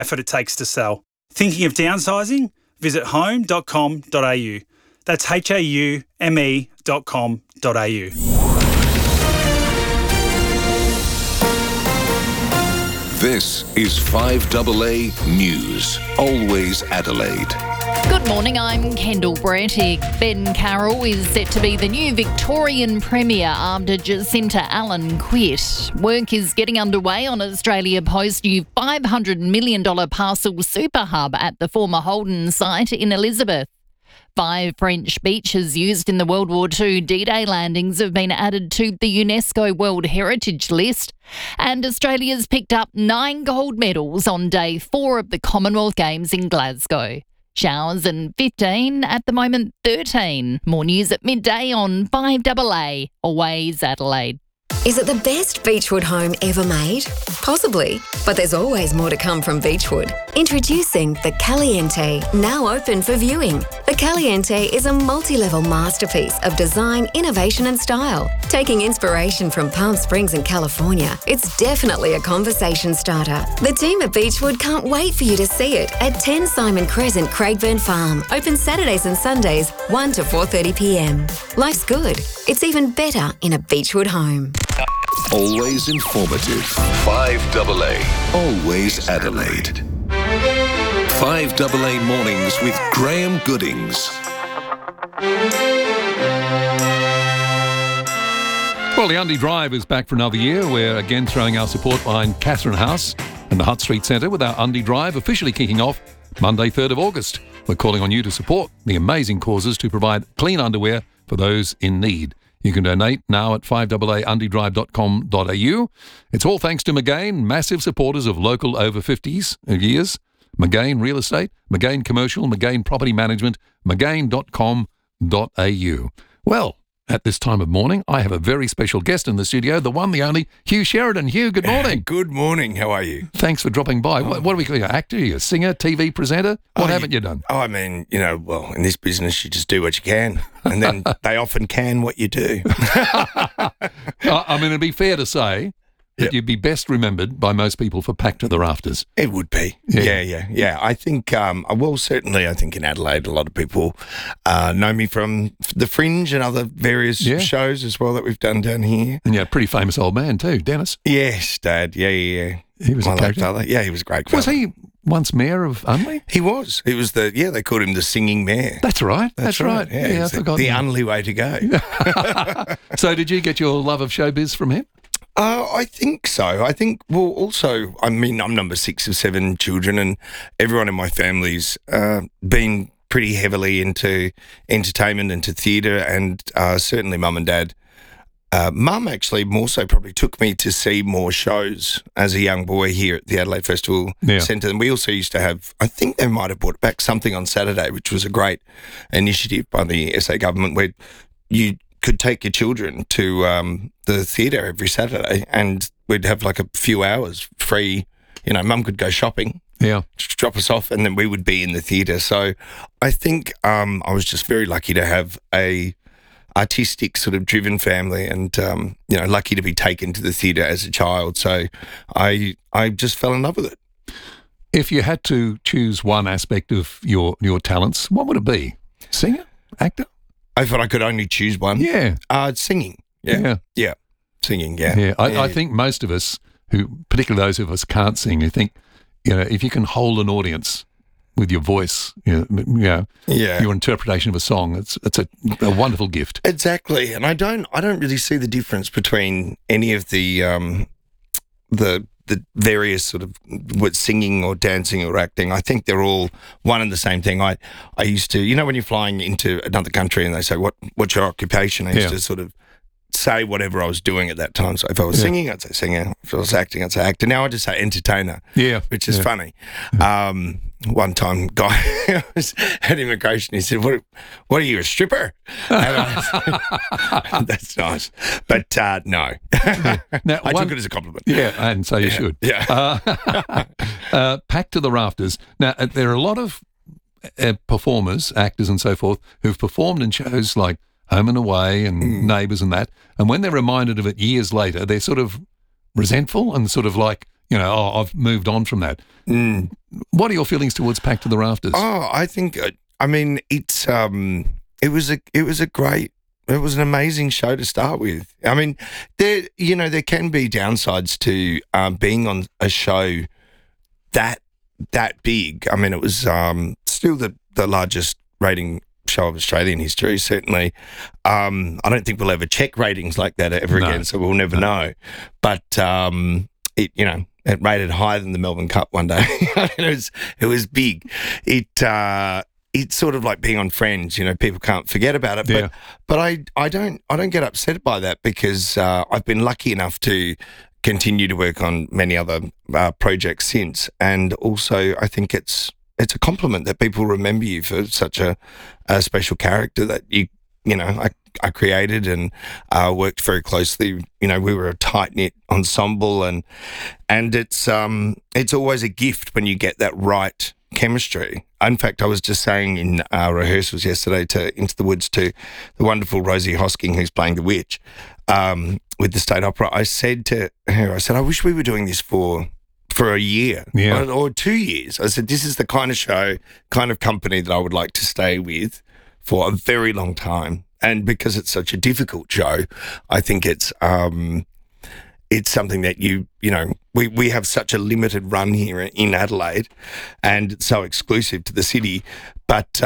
effort it takes to sell. Thinking of downsizing? Visit home.com.au. That's HAUME.com.au. This is 5AA News, always Adelaide. Good morning, I'm Kendall Brantig. Ben Carroll is set to be the new Victorian Premier after Jacinta Allen quit. Work is getting underway on Australia Post's new $500 million parcel super hub at the former Holden site in Elizabeth. 5 French beaches used in the World War II D-Day landings have been added to the UNESCO World Heritage List, and Australia's picked up 9 gold medals on day 4 of the Commonwealth Games in Glasgow. Showers and 15, at the moment 13. More news at midday on 5AA, always Adelaide. Is it the best Beechwood home ever made? Possibly, but there's always more to come from Beechwood. Introducing the Caliente, now open for viewing. The Caliente is a multi-level masterpiece of design, innovation and style. Taking inspiration from Palm Springs in California, it's definitely a conversation starter. The team at Beechwood can't wait for you to see it at 10 Simon Crescent, Craigburn Farm. Open Saturdays and Sundays, 1 to 4:30pm. Life's good. It's even better in a Beechwood home. Always informative. 5AA, always Adelaide. 5AA Mornings with Graham Goodings. Well, the Undy Drive is back for another year. We're again throwing our support behind Catherine House and the Hutt Street Centre with our Undy Drive officially kicking off Monday, 3rd of August. We're calling on you to support the amazing causes to provide clean underwear for those in need. You can donate now at 5AAundydrive.com.au. It's all thanks to Magain, massive supporters of local over 50s years. Magain Real Estate, Magain Commercial, Magain Property Management, Magain.com.au. Well, at this time of morning, I have a very special guest in the studio, the one, the only, Hugh Sheridan. Hugh, good morning. Good morning. How are you? Thanks for dropping by. What are we calling you? Actor? You a singer? TV presenter? What haven't you done? I mean, well, in this business, you just do what you can, and then they often can what you do. I mean, it'd be fair to say that you'd be best remembered by most people for Packed to the Rafters. It would be. Yeah. I think, certainly I think in Adelaide, a lot of people know me from The Fringe and other various shows as well that we've done down here. And you're a pretty famous old man too, Dennis. Yes, Dad. Yeah. He was a character. Father. Yeah, he was a great fella. Was he once mayor of Unley? He was. He was they called him the singing mayor. That's right. That's right. Yeah, I forgot. The Unley way to go. So did you get your love of showbiz from him? I think so. Also, I mean, I'm number 6 of 7 children, and everyone in my family's been pretty heavily into entertainment and to theatre, and certainly Mum and Dad. Mum actually more so probably took me to see more shows as a young boy here at the Adelaide Festival Centre. And we also used to have, I think they might have brought back Something on Saturday, which was a great initiative by the SA government where you could take your children to the theatre every Saturday and we'd have like a few hours free. Mum could go shopping, drop us off, and then we would be in the theatre. So I think I was just very lucky to have a artistic sort of driven family and, lucky to be taken to the theatre as a child. So I just fell in love with it. If you had to choose one aspect of your talents, what would it be? Singer? Actor? I thought I could only choose one. Yeah. Singing. Yeah. Singing, Yeah. I think most of us, particularly those of us can't sing, who think, if you can hold an audience with your voice, your interpretation of a song, it's a wonderful gift. Exactly. And I don't really see the difference between any of the various sort of singing or dancing or acting. I think they're all one and the same thing. I used to, when you're flying into another country and they say, what's your occupation? I used to sort of say whatever I was doing at that time. So if I was singing, I'd say singer. If I was acting, I'd say actor. Now I just say entertainer, which is funny. One time, guy was at immigration. He said, "What are you, a stripper?" And I said, that's nice, but no. Now, I took it as a compliment. Yeah, and so you should. Yeah. Packed to the Rafters. Now, there are a lot of performers, actors, and so forth who've performed in shows like Home and Away and Neighbours and that, and when they're reminded of it years later, they're sort of resentful and sort of like, I've moved on from that. What are your feelings towards Packed to the Rafters? Oh, I think, I mean, it was an amazing show to start with. I mean, there can be downsides to being on a show that big. I mean, it was still the largest rating show of Australian history, certainly. I don't think we'll ever check ratings like that ever again, so we'll never know. But it rated higher than the Melbourne Cup one day. It was big. It's sort of like being on Friends. People can't forget about it. Yeah. But I don't get upset by that because I've been lucky enough to continue to work on many other projects since, and also I think it's a compliment that people remember you for such a special character that I created and worked very closely. We were a tight-knit ensemble, and it's always a gift when you get that right chemistry. In fact, I was just saying in our rehearsals yesterday to Into the Woods to the wonderful Rosie Hosking, who's playing the witch with the State Opera. I said to her, I wish we were doing this for a year or 2 years. I said, this is the kind of show, kind of company that I would like to stay with for a very long time. And because it's such a difficult show, I think it's something that we have such a limited run here in Adelaide, and it's so exclusive to the city. But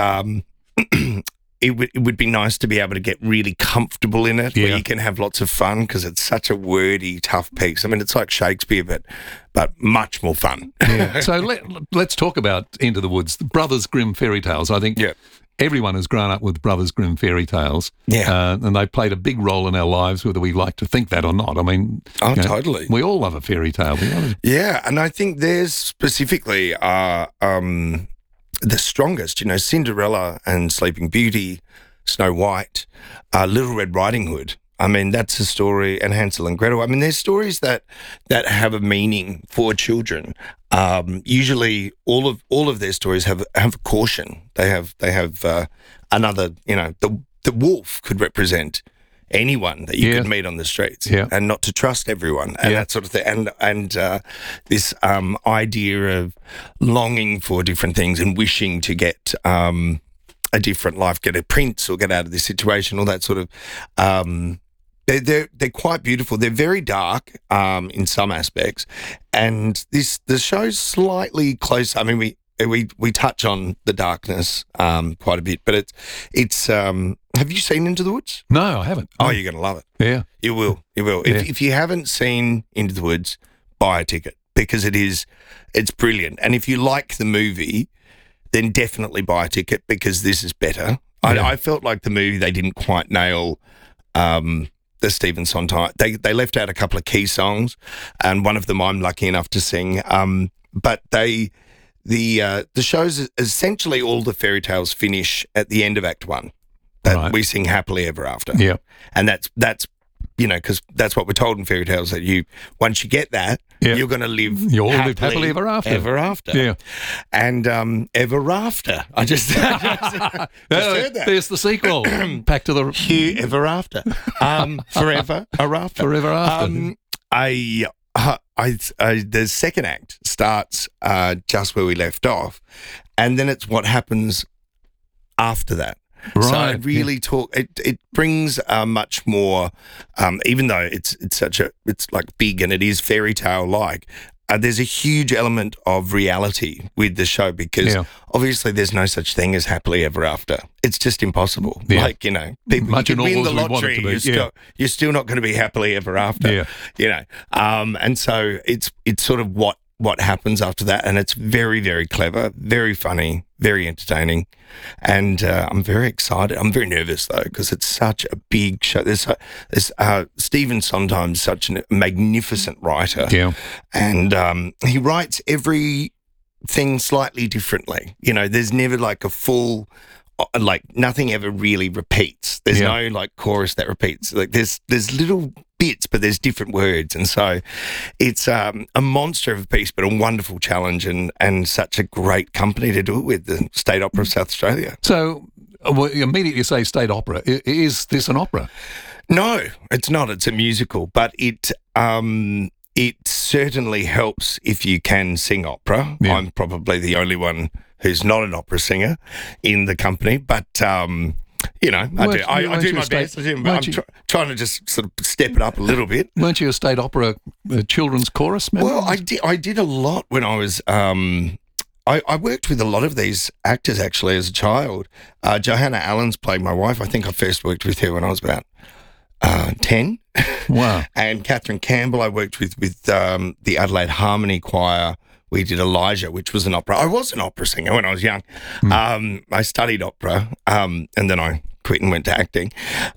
it would be nice to be able to get really comfortable in it, where you can have lots of fun, because it's such a wordy, tough piece. I mean, it's like Shakespeare, but much more fun. Yeah. So let's talk about Into the Woods, the Brothers Grimm fairy tales. I think everyone has grown up with Brothers Grimm fairy tales. Yeah. And they played a big role in our lives, whether we like to think that or not. I mean... totally. We all love a fairy tale. Yeah, and I think theirs specifically are the strongest. Cinderella and Sleeping Beauty, Snow White, Little Red Riding Hood. I mean, that's a story, and Hansel and Gretel. I mean, there's stories that have a meaning for children. Usually, all of their stories have a caution. They have another. The wolf could represent anyone that you could meet on the streets, and not to trust everyone, and that sort of thing. And this idea of longing for different things and wishing to get a different life, get a prince or get out of this situation, all that sort of. They're quite beautiful. They're very dark in some aspects, and the show's slightly close. I mean, we touch on the darkness quite a bit, but it's. Have you seen Into the Woods? No, I haven't. Oh, you're going to love it. Yeah, you will. You will. Yeah. If you haven't seen Into the Woods, buy a ticket, because it's brilliant. And if you like the movie, then definitely buy a ticket, because this is better. Yeah. I felt like the movie, they didn't quite nail. The Stephen Sondheim. They left out a couple of key songs, and one of them I'm lucky enough to sing. But the show's essentially all the fairy tales finish at the end of Act 1. That we sing Happily Ever After. Yeah, and that's because that's what we're told in fairy tales, that once you get that, you're going to live. You'll live happily ever after. Ever after. Yeah, and ever after. I just heard that. There's the sequel. Back to the Hugh Ever After. Forever After. Forever After. The second act starts just where we left off, and then it's what happens after that. Right. So it really it brings much more, even though it's like big and it is fairy tale like. There's a huge element of reality with the show, because obviously there's no such thing as happily ever after. It's just impossible. Yeah. Like, people can win the lottery, you're still not going to be happily ever after. Yeah. And so it's sort of what happens after that, and it's very, very clever, very funny, very entertaining, and I'm very excited. I'm very nervous though, because it's such a big show. There's Stephen Sondheim's such a magnificent writer, and he writes everything slightly differently. There's never like a full. Like nothing ever really repeats. There's no like chorus that repeats. Like there's little bits, but there's different words, and so it's a monster of a piece, but a wonderful challenge, and such a great company to do it with, the State Opera of South Australia. So, you immediately say State Opera. Is this an opera? No, it's not. It's a musical, but it's certainly helps if you can sing opera. Yeah. I'm probably the only one who's not an opera singer in the company, but you know, I do my best. I'm trying to just sort of step it up a little bit. Weren't you a state opera children's chorus member? Well, I did a lot when I was. I worked with a lot of these actors actually as a child. Johanna Allen's played my wife. I think I first worked with her when I was about 10. Wow. And Catherine Campbell, I worked with the Adelaide Harmony Choir. We did Elijah, which was an opera. I was an opera singer when I was young. I studied opera, and then I quit and went to acting.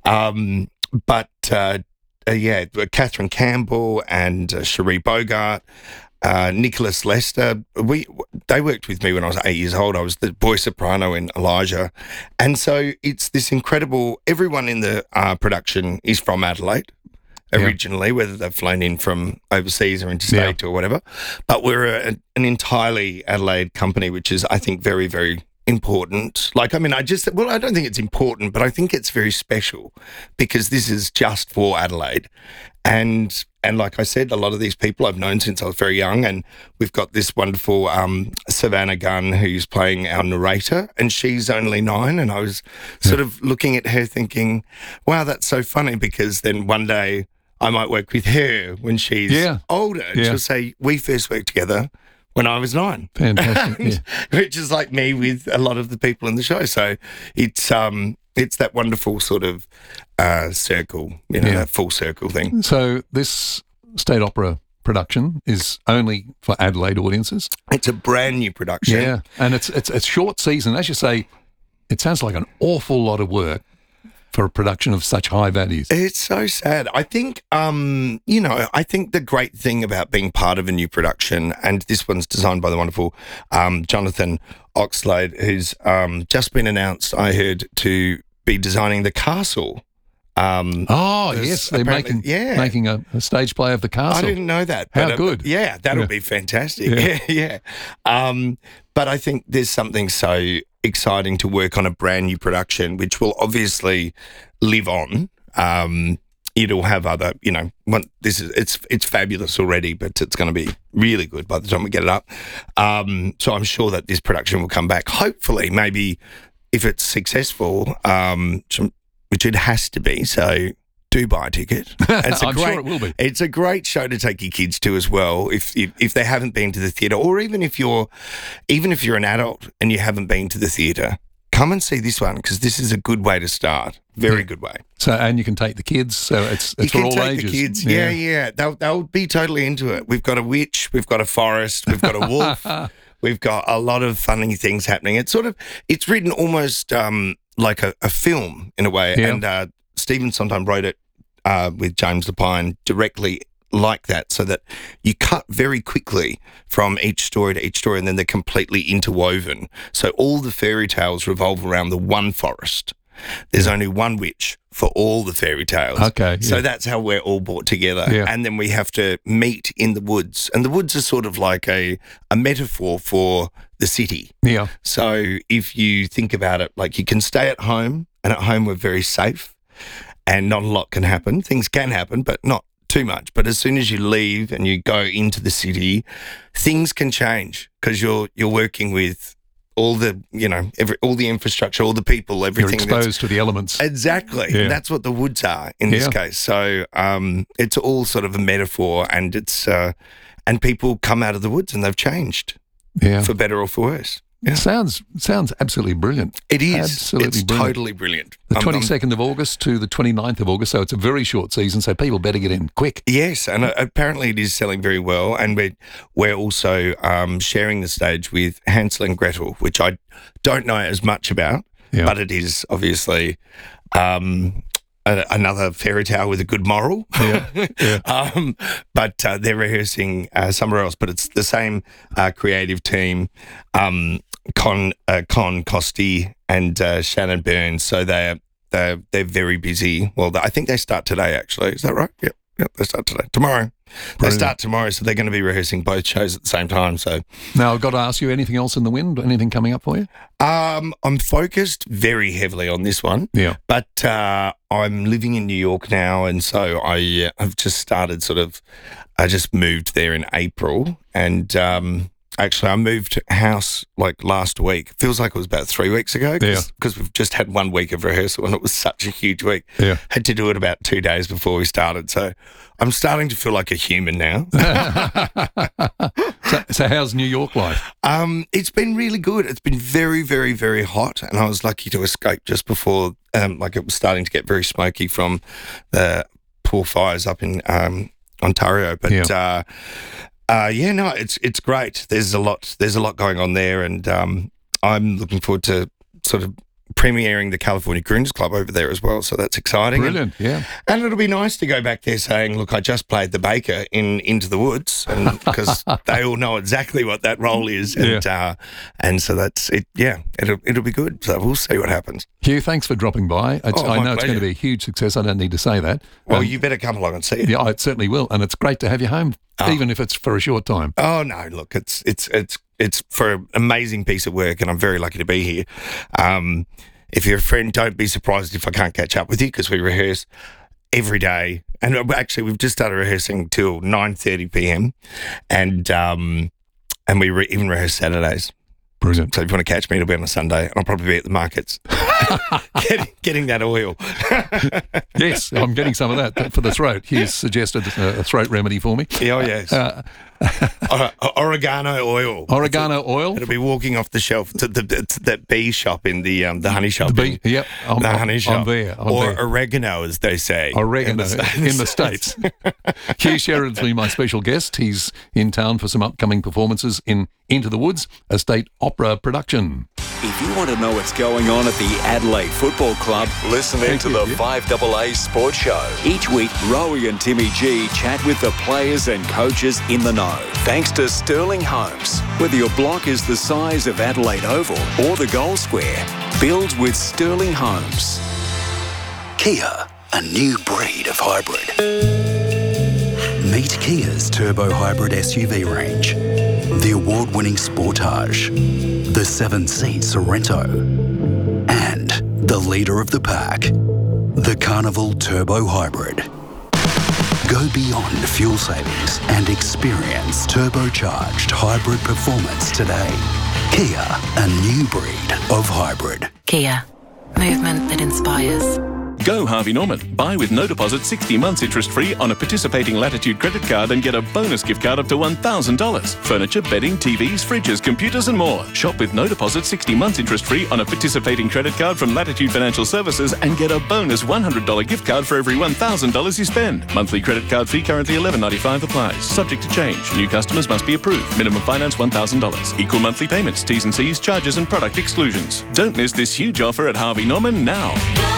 Catherine Campbell and Cherie Bogart, Nicholas Lester. They worked with me when I was 8 years old. I was the boy soprano in Elijah. And so it's this incredible, everyone in the production is from Adelaide originally, whether they've flown in from overseas or interstate or whatever. But we're an entirely Adelaide company, which is, I think, very, very important. I don't think it's important, but I think it's very special because this is just for Adelaide. And like I said, a lot of these people I've known since I was very young, and we've got this wonderful Savannah Gunn who's playing our narrator, and she's only 9, and I was sort of looking at her thinking, wow, that's so funny, because then one day I might work with her when she's older. Yeah. She'll say, we first worked together when I was 9. Fantastic. Which is like me with a lot of the people in the show. So it's that wonderful sort of circle, that full circle thing. So this state opera production is only for Adelaide audiences? It's a brand new production. Yeah, and it's short season. As you say, it sounds like an awful lot of work for a production of such high values. It's so sad. I think, I think the great thing about being part of a new production, and this one's designed by the wonderful Jonathan Oxlade, who's just been announced, I heard, to be designing The Castle. Yes, they're making a stage play of The Castle. I didn't know that. How good. That'll be fantastic. Yeah. But I think there's something so exciting to work on a brand new production, which will obviously live on. It'll have other, it's fabulous already, but it's going to be really good by the time we get it up. So I'm sure that this production will come back. Hopefully, maybe if it's successful, which it has to be. So do buy a ticket. I'm sure it will be. It's a great show to take your kids to as well, if they haven't been to the theatre, or even if you're an adult and you haven't been to the theatre, come and see this one, because this is a good way to start. Very good way. So, and you can take the kids. So it's for all ages. The kids. Yeah. They'll be totally into it. We've got a witch. We've got a forest. We've got a wolf. We've got a lot of funny things happening. It's written almost like a film in a way. Yeah. And Stephen Sondheim wrote it with James Lapine directly like that, so that you cut very quickly from each story to each story, and then they're completely interwoven. So all the fairy tales revolve around the one forest. There's only one witch for all the fairy tales. Okay. So that's how we're all brought together. Yeah. And then we have to meet in the woods. And the woods are sort of like a metaphor for the city. Yeah. So if you think about it, like, you can stay at home, and at home we're very safe and not a lot can happen. Things can happen, but not too much. But as soon as you leave and you go into the city, things can change, because you're working with all the, all the infrastructure, all the people, everything. You're exposed to the elements. Exactly. Yeah. And that's what the woods are in this case. So it's all sort of a metaphor, and it's and people come out of the woods and they've changed for better or for worse. Yeah. Sounds absolutely brilliant. It is. Absolutely it's brilliant. Totally brilliant. The 22nd of August to the 29th of August, so it's a very short season, so people better get in quick. Yes, and apparently it is selling very well, and we're also sharing the stage with Hansel and Gretel, which I don't know as much about, but it is obviously another fairy tale with a good moral. But they're rehearsing somewhere else, but it's the same creative team, Con Costi and Shannon Burns. So they're very busy. Well, I think they start today, actually. Is that right? Yep, they start today. Tomorrow. they start tomorrow, so they're going to be rehearsing both shows at the same time. So now I've got to ask you, anything else in the wind? Anything coming up for you? I'm focused very heavily on this one. Yeah. But I'm living in New York now, and so I've just started I just moved there in April, and actually I moved house like last week. Feels like it was about 3 weeks ago because we've just had 1 week of rehearsal, and it was such a huge week. Yeah. Had to do it about 2 days before we started, so I'm starting to feel like a human now. So how's New York life? It's been really good. It's been very, very, very hot, and I was lucky to escape just before it was starting to get very smoky from the poor fires up in Ontario. But it's great. There's a lot going on there, and I'm looking forward to sort of premiering the California Crooners Club over there as well, so that's exciting. Brilliant, yeah. And it'll be nice to go back there saying, look, I just played the baker in Into the Woods, and because they all know exactly what that role is, and so that's it. Yeah, it'll be good. So we'll see what happens. Hugh, thanks for dropping by. I know pleasure. It's going to be a huge success. I don't need to say that. Well, you better come along and see it. Yeah, I certainly will, and it's great to have you home, even if it's for a short time. Oh no, look, it's for an amazing piece of work, and I'm very lucky to be here. If you're a friend, don't be surprised if I can't catch up with you, because we rehearse every day. And actually, we've just started rehearsing till 9:30 p.m. and we even rehearse Saturdays. Brilliant. So if you want to catch me, it'll be on a Sunday, and I'll probably be at the markets getting that oil. Yes, I'm getting some of that for the throat. He's suggested a throat remedy for me. Oh, yes. Oregano oil. Oregano oil? It'll be walking off the shelf to that bee shop in the honey shop. The bee, yep. The honey shop. I'm there. Oregano, as they say. Oregano in the States. Hugh Sheridan's been my special guest. He's in town for some upcoming performances in Into the Woods, a state opera production. If you want to know what's going on at the Adelaide Football Club, listen in to the 5AA Sports Show. Each week, Rowie and Timmy G chat with the players and coaches in the know. Thanks to Sterling Homes. Whether your block is the size of Adelaide Oval or the Goal Square, build with Sterling Homes. Kia, a new breed of hybrid. Meet Kia's turbo hybrid SUV range. The award-winning Sportage, the 7-seat Sorento, and the leader of the pack, the Carnival Turbo Hybrid. Go beyond fuel savings and experience turbocharged hybrid performance today. Kia, a new breed of hybrid. Kia, movement that inspires. Go Harvey Norman. Buy with no deposit 60 months interest-free on a participating Latitude credit card and get a bonus gift card up to $1,000. Furniture, bedding, TVs, fridges, computers and more. Shop with no deposit 60 months interest-free on a participating credit card from Latitude Financial Services and get a bonus $100 gift card for every $1,000 you spend. Monthly credit card fee currently $11.95 applies. Subject to change. New customers must be approved. Minimum finance $1,000. Equal monthly payments. T's and C's, charges and product exclusions. Don't miss this huge offer at Harvey Norman now.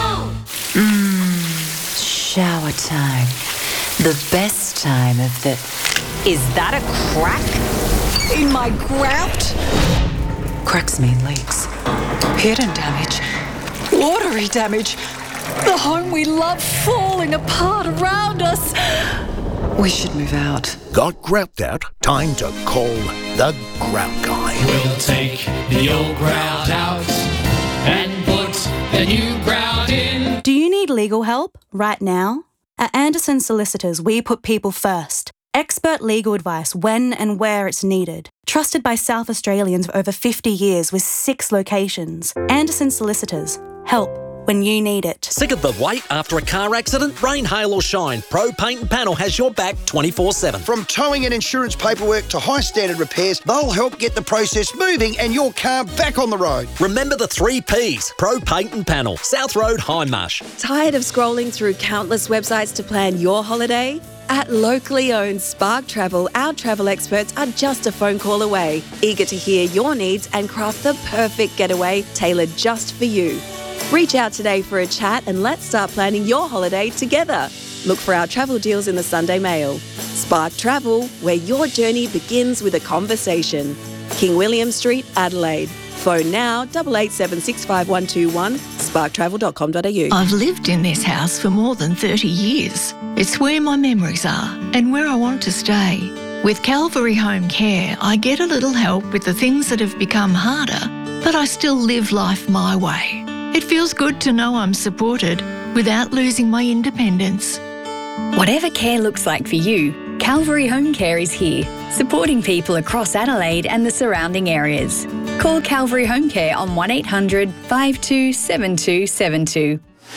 Shower time. The best time of the... Is that a crack in my grout? Cracks mean leaks. Hidden damage. Watery damage. The home we love falling apart around us. We should move out. Got grout out? Time to call the Grout Guy. We'll take the old grout out and put the new grout in. Do you need legal help right now? At Anderson Solicitors, we put people first. Expert legal advice when and where it's needed. Trusted by South Australians for over 50 years with 6 locations. Anderson Solicitors. Help when you need it. Sick of the wait after a car accident? Rain, hail or shine, Pro Paint and Panel has your back 24/7. From towing and insurance paperwork to high standard repairs, they'll help get the process moving and your car back on the road. Remember the 3 Ps. Pro Paint and Panel, South Road, Hindmarsh. Tired of scrolling through countless websites to plan your holiday? At locally owned Spark Travel, our travel experts are just a phone call away, eager to hear your needs and craft the perfect getaway tailored just for you. Reach out today for a chat and let's start planning your holiday together. Look for our travel deals in the Sunday Mail. Spark Travel, where your journey begins with a conversation. King William Street, Adelaide. Phone now 88765121. sparktravel.com.au. I've lived in this house for more than 30 years. It's where my memories are and where I want to stay. With Calvary Home Care, I get a little help with the things that have become harder, but I still live life my way. It feels good to know I'm supported without losing my independence. Whatever care looks like for you, Calvary Home Care is here, supporting people across Adelaide and the surrounding areas. Call Calvary Home Care on 1800 527272.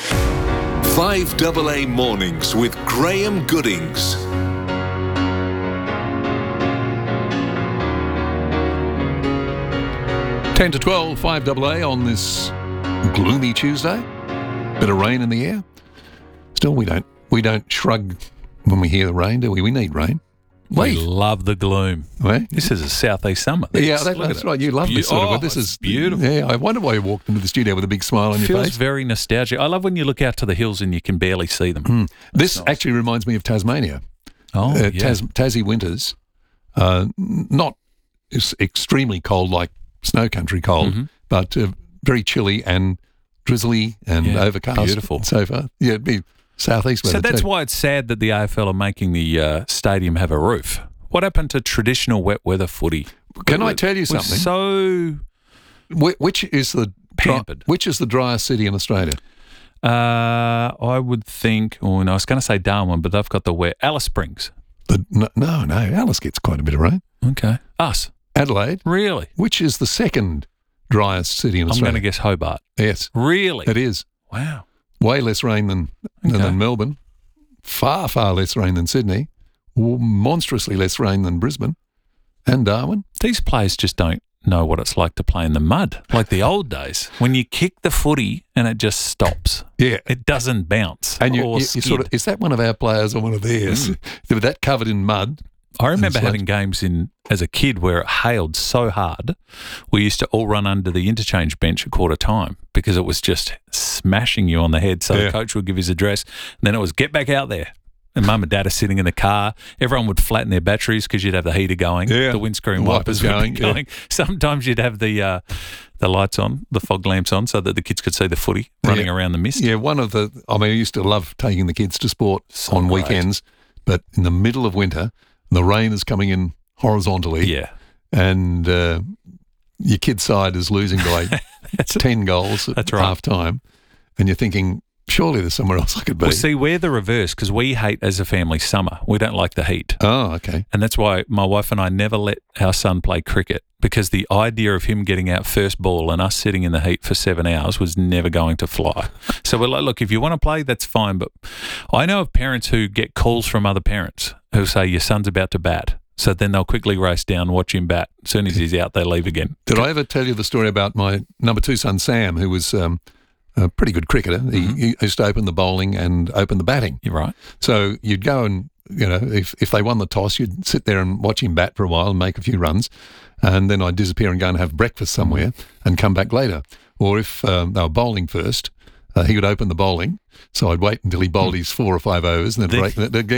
5AA Mornings with Graham Goodings. Ten to 12, 5AA on this gloomy Tuesday. Bit of rain in the air. Still, we don't shrug when we hear the rain, do we? We need rain. We love the gloom. Right? This is a southeast summer. Yeah, that's right. You love this sort of. This is beautiful. Yeah, I wonder why you walked into the studio with a big smile on your face. Feels very nostalgic. I love when you look out to the hills and you can barely see them. This actually reminds me of Tasmania. Oh, yeah. Tassie winters, not extremely cold like snow country cold, but very chilly and drizzly and overcast. Beautiful. And so far. Yeah, it'd be southeast weather. So that's why it's sad that the AFL are making the stadium have a roof. What happened to traditional wet weather footy? Can I tell you something? So which is the pampered? Which is the driest city in Australia? I would think. Oh no, I was going to say Darwin, but they've got the wet. Alice Springs. No. Alice gets quite a bit of rain. Okay. Us. Adelaide. Really? Which is the second driest city in Australia? I'm going to guess Hobart. Yes. Really? It is. Wow. Way less rain than Melbourne. Far, far less rain than Sydney. Monstrously less rain than Brisbane and Darwin. These players just don't know what it's like to play in the mud, like the old days when you kick the footy and it just stops. Yeah. It doesn't bounce. And you sort of, is that one of our players or one of theirs? With that covered in mud. I remember having games as a kid where it hailed so hard, we used to all run under the interchange bench at quarter time because it was just smashing you on the head. So the coach would give his address, and then it was get back out there. And mum and dad are sitting in the car. Everyone would flatten their batteries because you'd have the heater going, the windscreen wipers going. Sometimes you'd have the lights on, the fog lamps on, so that the kids could see the footy running around the mist. Yeah, I used to love taking the kids to sport on weekends, but in the middle of winter, the rain is coming in horizontally. Yeah. And your kid's side is losing by 10 goals at half time. And you're thinking, surely there's somewhere else I could be. Well, see, we're the reverse because we hate, as a family, summer. We don't like the heat. Oh, okay. And that's why my wife and I never let our son play cricket because the idea of him getting out first ball and us sitting in the heat for 7 hours was never going to fly. So we're like, look, if you want to play, that's fine. But I know of parents who get calls from other parents who say, your son's about to bat. So then they'll quickly race down, watch him bat. As soon as he's out, they leave again. Did I ever tell you the story about my number 2 son, Sam, who was a pretty good cricketer? He used to open the bowling and open the batting. You're right. So you'd go and, if they won the toss, you'd sit there and watch him bat for a while and make a few runs. And then I'd disappear and go and have breakfast somewhere and come back later. Or if they were bowling first, he would open the bowling. So I'd wait until he bowled his 4 or 5 overs and then break.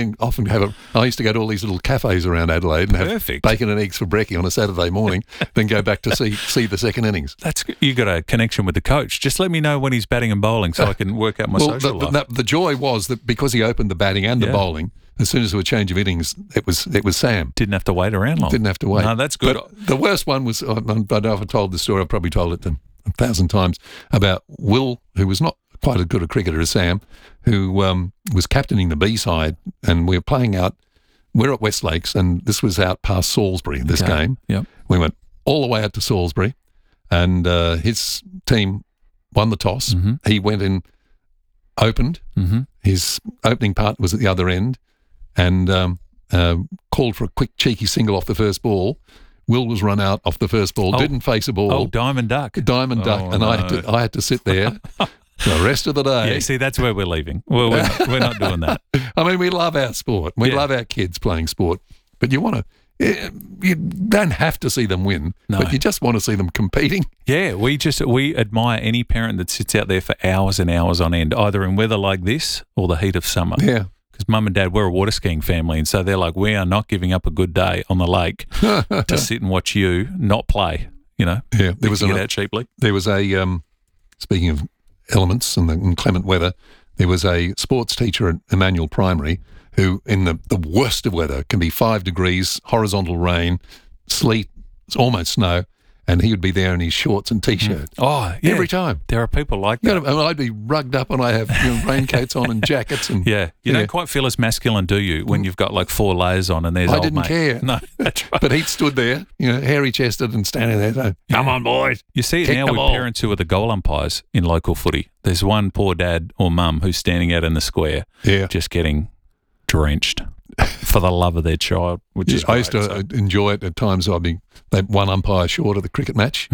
I used to go to all these little cafes around Adelaide and have bacon and eggs for brekkie on a Saturday morning, then go back to see the second innings. That's good. You got a connection with the coach. Just let me know when he's batting and bowling so I can work out my social life. The joy was that because he opened the batting and the bowling, as soon as there was a change of innings, it was Sam. Didn't have to wait around long. Didn't have to wait. No, that's good. But the worst one was, I don't know if I told the story, I've probably told it 1,000 times, about Will, who was not quite as good a cricketer as Sam, who was captaining the B side, and we were playing out. We're at West Lakes, and this was out past Salisbury. This game, we went all the way out to Salisbury, and his team won the toss. He went in, opened. His opening part was at the other end, and called for a quick cheeky single off the first ball. Will was run out off the first ball, didn't face a ball. Oh, diamond duck. And no. I had to sit there the rest of the day. Yeah, see, that's where we're leaving. Well, we're not doing that. I mean, we love our sport. We love our kids playing sport, but you don't have to see them win, but you just want to see them competing. Yeah, we admire any parent that sits out there for hours and hours on end, either in weather like this or the heat of summer. Yeah. Because mum and dad, we're a water skiing family, and so they're like, we are not giving up a good day on the lake to sit and watch you not play, Yeah, there was get out cheaply. There was a, speaking of elements and the inclement weather, there was a sports teacher at Emmanuel Primary who, in the worst of weather, can be 5 degrees, horizontal rain, sleet, almost snow, and he would be there in his shorts and T-shirt. Oh, yeah. Every time. There are people like that. I'd be rugged up and I have raincoats on and jackets. And yeah. You don't quite feel as masculine, do you, when you've got like 4 layers on and there's I old didn't mate. care. No, that's right. But he'd stood there, hairy-chested and standing there saying, come on, boys. You see it kick now the with ball. parents who are the goal umpires in local footy. There's one poor dad or mum who's standing out in the square just getting drenched for the love of their child, which is I used to enjoy it at times. I'd be one umpire short of the cricket match.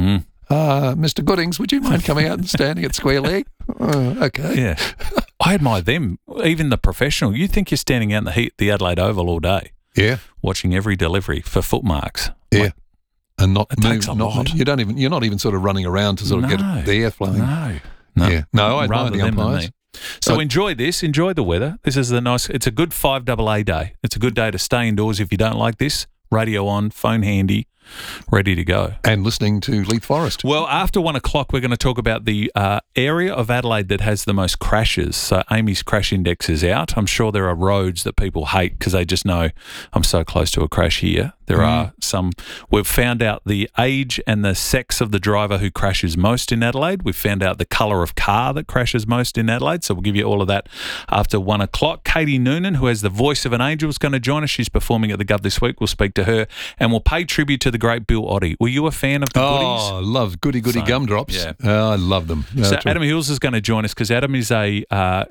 Mr. Goodings, would you mind coming out and standing at square leg? Okay. Yeah. I admire them, even the professional. You think you're standing out in the heat at the Adelaide Oval all day. Yeah. Watching every delivery for footmarks. Yeah. And not it takes a lot. You're not even sort of running around to sort of get the air flowing. No. Yeah. No, I admire Rather the them than umpires. me. So enjoy this. Enjoy the weather. This is it's a good 5AA day. It's a good day to stay indoors if you don't like this. Radio on, phone handy, ready to go. And listening to Leith Forest. Well, after 1 o'clock, we're going to talk about the area of Adelaide that has the most crashes. So Amy's crash index is out. I'm sure there are roads that people hate because they just know I'm so close to a crash here. There are some. We've found out the age and the sex of the driver who crashes most in Adelaide. We've found out the colour of car that crashes most in Adelaide. So we'll give you all of that after 1 o'clock. Katie Noonan, who has the voice of an angel, is going to join us. She's performing at the Gov this week. We'll speak to her and we'll pay tribute to the great Bill Oddie. Were you a fan of the Goodies? Oh, I love Goody gumdrops. Yeah. I love them. So Adam Hills is going to join us because Adam is a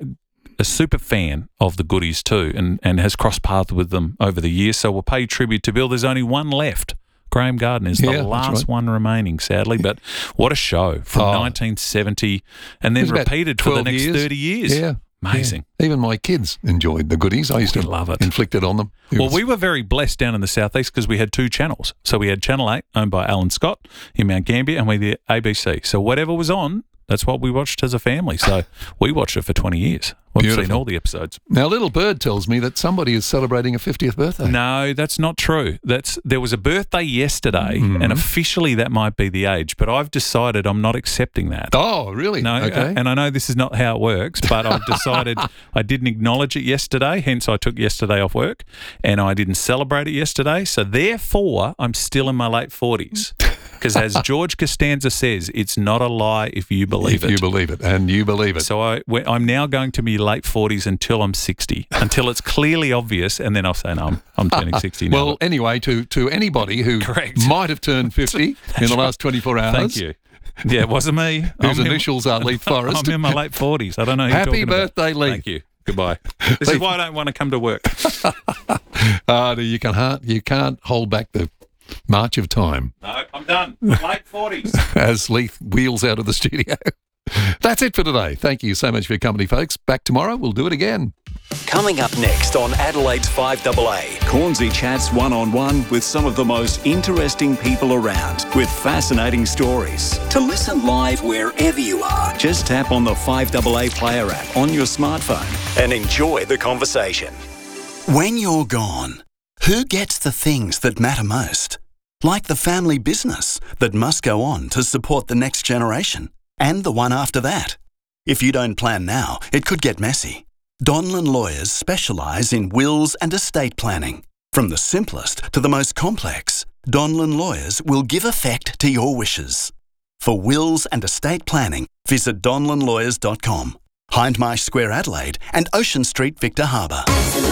super fan of the Goodies too and has crossed paths with them over the years. So we'll pay tribute to Bill. There's only one left. Graham Garden is the last one remaining, sadly. But what a show from 1970 and then repeated for the next 30 years. Yeah. Amazing. Yeah. Even my kids enjoyed the Goodies. I used to love it. Inflict it on them. We were very blessed down in the southeast because we had 2 channels. So we had Channel 8, owned by Alan Scott in Mount Gambier, and we had the ABC. So whatever was on, that's what we watched as a family. So we watched it for 20 years. We've seen all the episodes. Now, Little Bird tells me that somebody is celebrating a 50th birthday. No, that's not true. There was a birthday yesterday, and officially that might be the age, but I've decided I'm not accepting that. Oh, really? No, okay. And I know this is not how it works, but I've decided I didn't acknowledge it yesterday, hence I took yesterday off work, and I didn't celebrate it yesterday, so therefore I'm still in my late 40s. Because as George Costanza says, it's not a lie if you believe it. If you believe it, and you believe it. So I'm now going to be late 40s until I'm 60, until it's clearly obvious, and then I'll say, no, I'm turning 60 now. Well, anyway, to anybody who might have turned 50 in the last 24 hours. Thank you. Yeah, it wasn't me. Whose initials are Leith Forest. I'm in my late 40s. I don't know who Happy you're talking birthday, about. Leith. Thank you. Goodbye. This is why I don't want to come to work. You can't hold back the march of time. No, I'm done. Late 40s. As Leith wheels out of the studio. That's it for today. Thank you so much for your company, folks. Back tomorrow. We'll do it again. Coming up next on Adelaide's 5AA, Cornsey chats one-on-one with some of the most interesting people around with fascinating stories. To listen live wherever you are, just tap on the 5AA Player app on your smartphone and enjoy the conversation. When you're gone, who gets the things that matter most? Like the family business that must go on to support the next generation and the one after that. If you don't plan now, it could get messy. Donlan Lawyers specialise in wills and estate planning. From the simplest to the most complex, Donlan Lawyers will give effect to your wishes. For wills and estate planning, visit donlanlawyers.com. Hindmarsh Square, Adelaide and Ocean Street, Victor Harbour.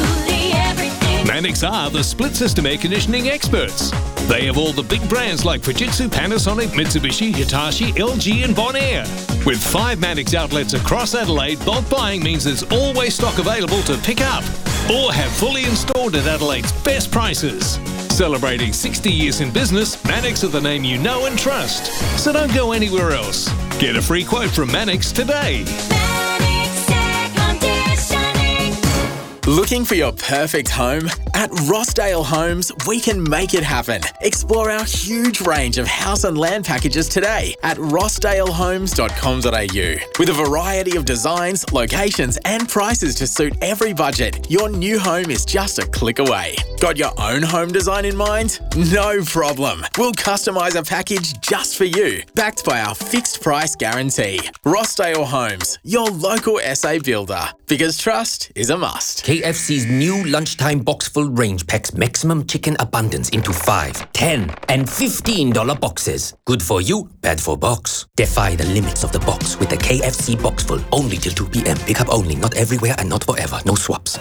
Mannix are the split system air conditioning experts. They have all the big brands like Fujitsu, Panasonic, Mitsubishi, Hitachi, LG and Bonaire. With 5 Mannix outlets across Adelaide, bulk buying means there's always stock available to pick up or have fully installed at Adelaide's best prices. Celebrating 60 years in business, Mannix are the name you know and trust. So don't go anywhere else. Get a free quote from Mannix today. Looking for your perfect home? At Rossdale Homes, we can make it happen. Explore our huge range of house and land packages today at rossdalehomes.com.au. With a variety of designs, locations and prices to suit every budget, your new home is just a click away. Got your own home design in mind? No problem. We'll customise a package just for you, backed by our fixed price guarantee. Rossdale Homes, your local SA builder. Because trust is a must. KFC's new lunchtime box full range packs maximum chicken abundance into 5, 10 and $15 boxes. Good for you, bad for box. Defy the limits of the box with the KFC box full. Only till 2 p.m. Pick up only, not everywhere and not forever. No swaps.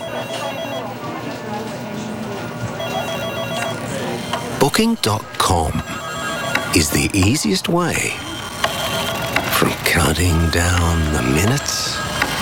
Booking.com is the easiest way from counting down the minutes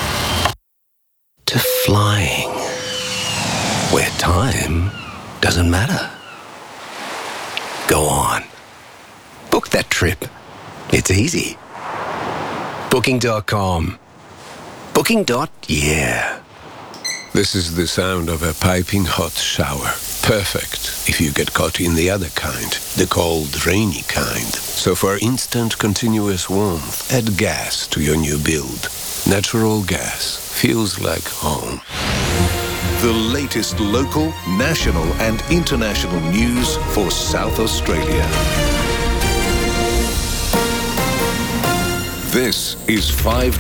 to flying, where time doesn't matter. Go on. Book that trip. It's easy. Booking.com. Booking.yeah. This is the sound of a piping hot shower. Perfect if you get caught in the other kind, the cold, rainy kind. So for instant, continuous warmth, add gas to your new build. Natural gas feels like home. The latest local, national and international news for South Australia. This is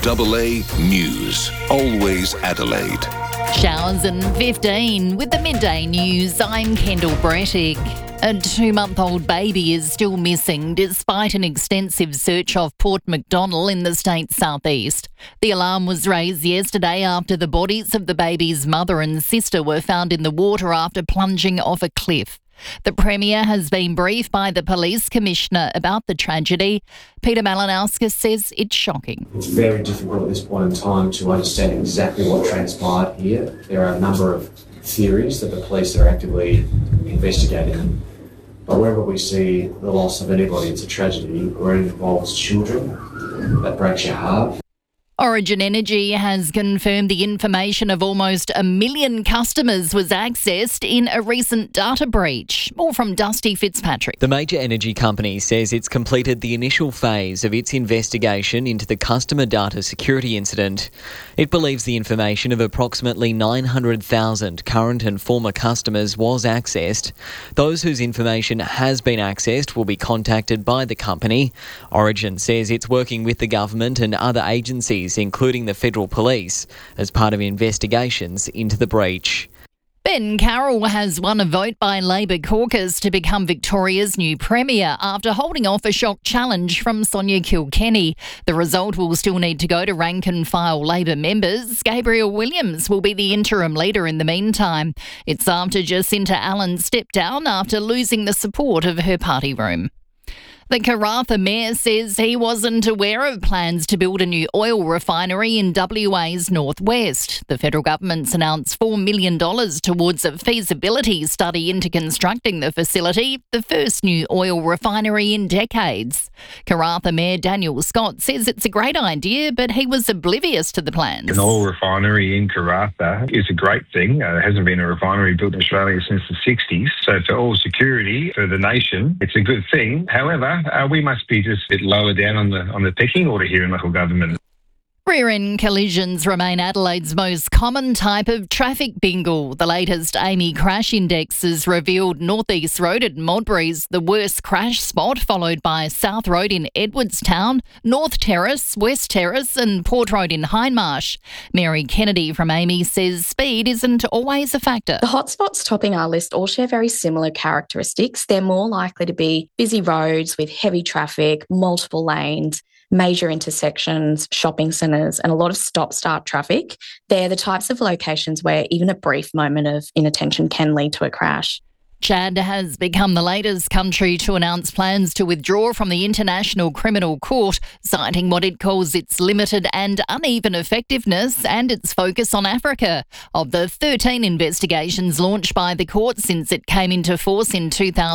5AA News, always Adelaide. Showers and 15 with the midday news. I'm Kendall Brettick. A 2-month-old baby is still missing despite an extensive search off Port MacDonnell in the state's southeast. The alarm was raised yesterday after the bodies of the baby's mother and sister were found in the water after plunging off a cliff. The Premier has been briefed by the Police Commissioner about the tragedy. Peter Malinauskas says it's shocking. It's very difficult at this point in time to understand exactly what transpired here. There are a number of theories that the police are actively investigating. But wherever we see the loss of anybody, it's a tragedy. Where it involves children, that breaks your heart. Origin Energy has confirmed the information of almost 1 million customers was accessed in a recent data breach. More from Dusty Fitzpatrick. The major energy company says it's completed the initial phase of its investigation into the customer data security incident. It believes the information of approximately 900,000 current and former customers was accessed. Those whose information has been accessed will be contacted by the company. Origin says it's working with the government and other agencies, including the Federal Police, as part of investigations into the breach. Ben Carroll has won a vote by Labor caucus to become Victoria's new Premier after holding off a shock challenge from Sonia Kilkenny. The result will still need to go to rank-and-file Labor members. Gabriel Williams will be the interim leader in the meantime. It's after Jacinta Allen stepped down after losing the support of her party room. The Karratha Mayor says he wasn't aware of plans to build a new oil refinery in WA's northwest. The federal government's announced $4 million towards a feasibility study into constructing the facility, the first new oil refinery in decades. Karratha Mayor Daniel Scott says it's a great idea, but he was oblivious to the plans. An oil refinery in Karratha is a great thing. There hasn't been a refinery built in Australia since the 60s. So for oil security for the nation, it's a good thing. However, we must be just a bit lower down on the pecking order here in local government. Rear-end collisions remain Adelaide's most common type of traffic bingle. The latest AAMI crash index has revealed North East Road at Modbury's the worst crash spot, followed by South Road in Edwardstown, North Terrace, West Terrace and Port Road in Hindmarsh. Mary Kennedy from AAMI says speed isn't always a factor. The hotspots topping our list all share very similar characteristics. They're more likely to be busy roads with heavy traffic, multiple lanes, major intersections, shopping centres and a lot of stop-start traffic. They're the types of locations where even a brief moment of inattention can lead to a crash. Chad has become the latest country to announce plans to withdraw from the International Criminal Court, citing what it calls its limited and uneven effectiveness and its focus on Africa. Of the 13 investigations launched by the court since it came into force in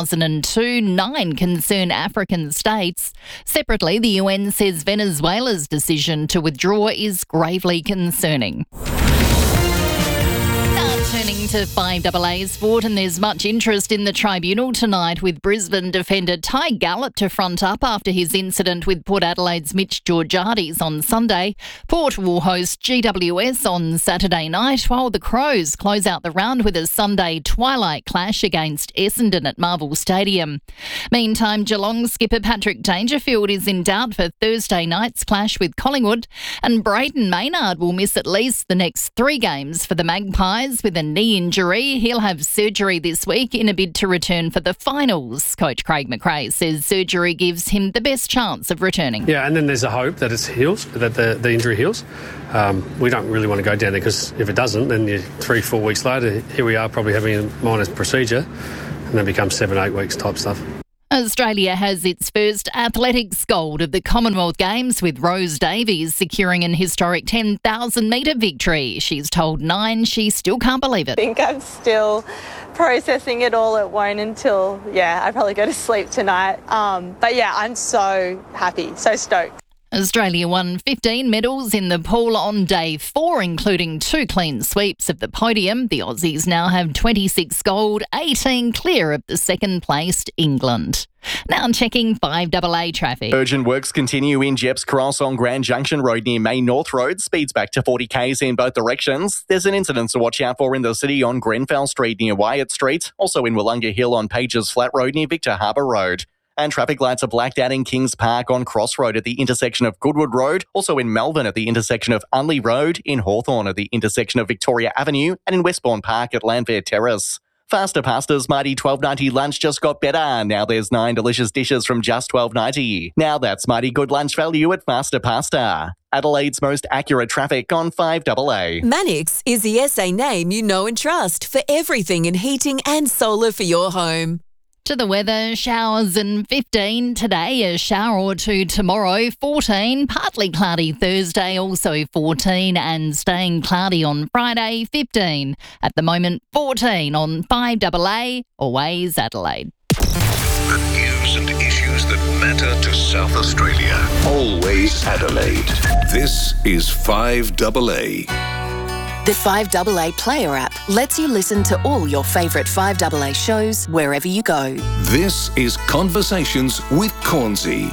2002, 9 concern African states. Separately, the UN says Venezuela's decision to withdraw is gravely concerning. Now turning Turning to 5AA sport, and there's much interest in the tribunal tonight with Brisbane defender Ty Gallop to front up after his incident with Port Adelaide's Mitch Georgiades on Sunday. Port will host GWS on Saturday night, while the Crows close out the round with a Sunday twilight clash against Essendon at Marvel Stadium. Meantime, Geelong skipper Patrick Dangerfield is in doubt for Thursday night's clash with Collingwood, and Brayden Maynard will miss at least the next 3 games for the Magpies with a knee injury. He'll have surgery this week in a bid to return for the finals. Coach Craig McRae says surgery gives him the best chance of returning. Yeah, and then there's a hope that it heals, that the injury heals. We don't really want to go down there because if it doesn't, then 3-4 weeks later, here we are probably having a minor procedure, and then becomes 7-8 weeks type stuff. Australia has its first athletics gold of the Commonwealth Games, with Rose Davies securing an historic 10,000-metre victory. She's told Nine she still can't believe it. I think I'm still processing it all. It won't until, I probably go to sleep tonight. But I'm so happy, so stoked. Australia won 15 medals in the pool on day 4, including 2 clean sweeps of the podium. The Aussies now have 26 gold, 18 clear of the second-placed England. Now checking 5AA traffic. Urgent works continue in Jeps Cross on Grand Junction Road near Main North Road. Speeds back to 40 k's in both directions. There's an incident to watch out for in the city on Grenfell Street near Wyatt Street. Also in Wollonga Hill on Pages Flat Road near Victor Harbour Road. And traffic lights are blacked out in Kings Park on Cross Road at the intersection of Goodwood Road, also in Melbourne at the intersection of Unley Road, in Hawthorn at the intersection of Victoria Avenue, and in Westbourne Park at Landfair Terrace. Faster Pasta's mighty $12.90 lunch just got better. Now there's 9 delicious dishes from just $12.90. Now that's mighty good lunch value at Faster Pasta. Adelaide's most accurate traffic on 5AA. Mannix is the SA name you know and trust for everything in heating and solar for your home. To the weather, showers and 15 today, a shower or 2 tomorrow, 14, partly cloudy Thursday, also 14, and staying cloudy on Friday, 15. At the moment, 14 on 5AA, always Adelaide. The news and issues that matter to South Australia, always Adelaide. This is 5AA. The 5AA Player app lets you listen to all your favourite 5AA shows wherever you go. This is Conversations with Cornsey.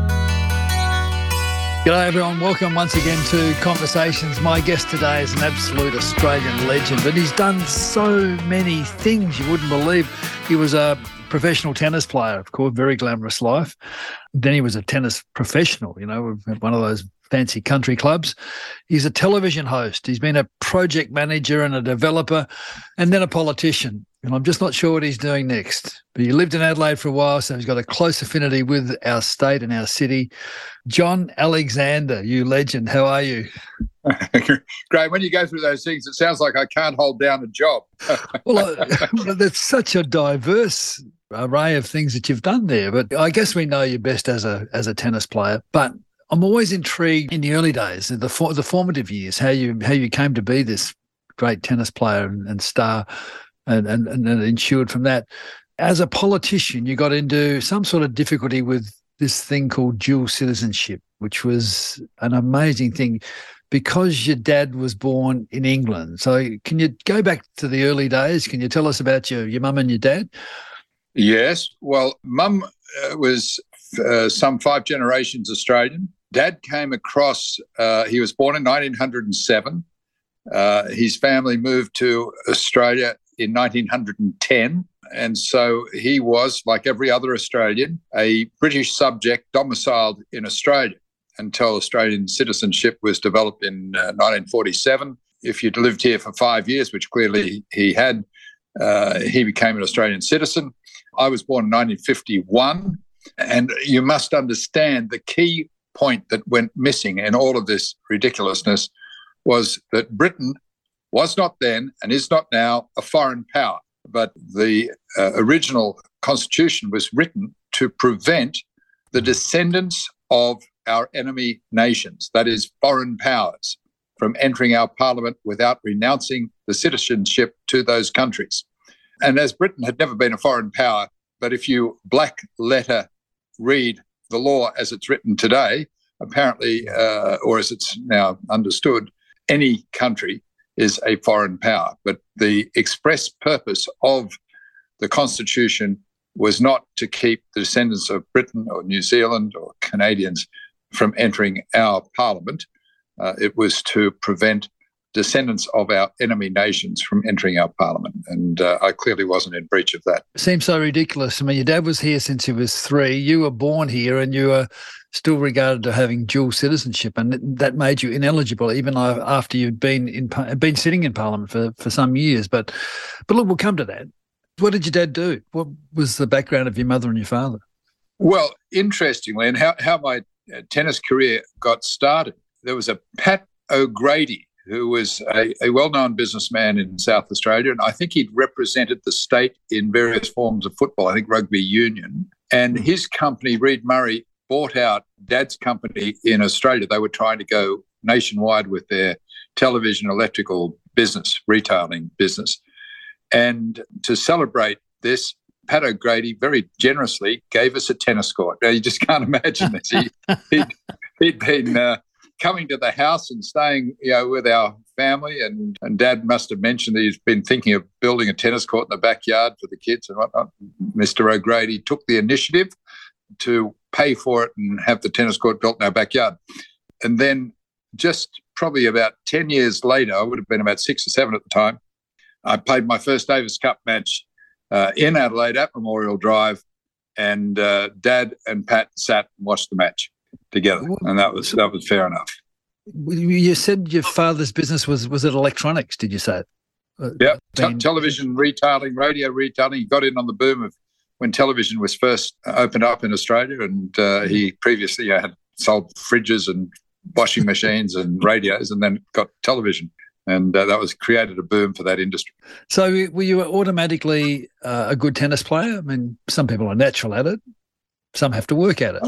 G'day everyone, welcome once again to Conversations. My guest today is an absolute Australian legend, and he's done so many things you wouldn't believe. He was a professional tennis player, of course, very glamorous life. Then he was a tennis professional, one of those fancy country clubs. He's a television host. He's been a project manager and a developer, and then a politician. And I'm just not sure what he's doing next. But he lived in Adelaide for a while, so he's got a close affinity with our state and our city. John Alexander, you legend, how are you? Great. When you go through those things, it sounds like I can't hold down a job. Well, that's such a diverse array of things that you've done there. But I guess we know you best as a tennis player. But I'm always intrigued in the early days, the formative years, how you came to be this great tennis player and star, and ensured from that. As a politician, you got into some sort of difficulty with this thing called dual citizenship, which was an amazing thing because your dad was born in England. So can you go back to the early days? Can you tell us about your mum and your dad? Yes. Well, mum was some 5 generations Australian. Dad came across, he was born in 1907. His family moved to Australia in 1910. And so he was, like every other Australian, a British subject domiciled in Australia until Australian citizenship was developed in 1947. If you'd lived here for 5 years, which clearly he had, he became an Australian citizen. I was born in 1951. And you must understand the key point that went missing in all of this ridiculousness was that Britain was not then and is not now a foreign power. But the original constitution was written to prevent the descendants of our enemy nations, that is, foreign powers, from entering our parliament without renouncing the citizenship to those countries. And as Britain had never been a foreign power, but if you black letter read the law as it's written today, apparently, or as it's now understood, any country is a foreign power. But the express purpose of the Constitution was not to keep the descendants of Britain or New Zealand or Canadians from entering our parliament. It was to prevent descendants of our enemy nations from entering our parliament. And I clearly wasn't in breach of that. It seems so ridiculous. I mean, your dad was here since he was 3. You were born here and you were still regarded to having dual citizenship, and that made you ineligible even after you'd been sitting in parliament for some years. But look, we'll come to that. What did your dad do? What was the background of your mother and your father? Well, interestingly, and how my tennis career got started, there was a Pat O'Grady, who was a well-known businessman in South Australia, and I think he'd represented the state in various forms of football, I think rugby union. And his company, Reed Murray, bought out Dad's company in Australia. They were trying to go nationwide with their television electrical business, retailing business. And to celebrate this, Pat O'Grady very generously gave us a tennis court. Now, you just can't imagine this. He'd been coming to the house and staying, with our family, and Dad must have mentioned that he's been thinking of building a tennis court in the backyard for the kids and whatnot. Mr. O'Grady took the initiative to pay for it and have the tennis court built in our backyard. And then just probably about 10 years later, I would have been about 6 or 7 at the time, I played my first Davis Cup match in Adelaide at Memorial Drive, and Dad and Pat sat and watched the match together, and that was fair enough. You said your father's business was it electronics, did you say? Yeah, television retailing, radio retailing. He got in on the boom of when television was first opened up in Australia, and he previously had sold fridges and washing machines and radios, and then got television. And that was created a boom for that industry. So were you automatically a good tennis player? I mean, some people are natural at it. Some have to work at it.